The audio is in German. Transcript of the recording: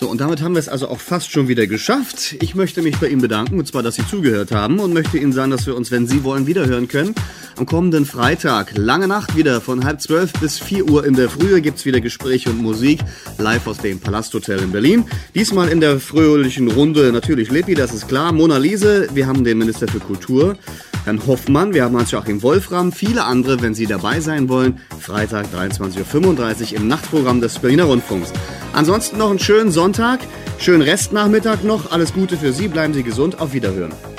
So, und damit haben wir es also auch fast schon wieder geschafft. Ich möchte mich bei Ihnen bedanken, und zwar, dass Sie zugehört haben, und möchte Ihnen sagen, dass wir uns, wenn Sie wollen, wiederhören können. Am kommenden Freitag, lange Nacht wieder, von 11:30 bis 4 Uhr in der Früh gibt's wieder Gespräche und Musik, live aus dem Palasthotel in Berlin. Diesmal in der fröhlichen Runde natürlich Lippi, das ist klar, Mona Lise, wir haben den Minister für Kultur, Herrn Hoffmann, wir haben Hans-Joachim Wolfram, viele andere, wenn Sie dabei sein wollen, Freitag 23:35 Uhr im Nachtprogramm des Berliner Rundfunks. Ansonsten noch einen schönen Sonntag, schönen Restnachmittag noch, alles Gute für Sie, bleiben Sie gesund, auf Wiederhören.